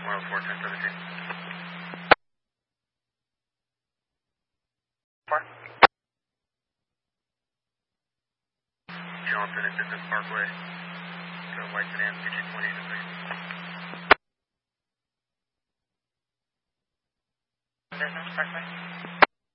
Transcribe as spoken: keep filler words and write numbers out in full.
one oh four, ten seventeen. Far? Johnson at Business Parkway. Go White Sedan, get you twenty to six. Business Parkway.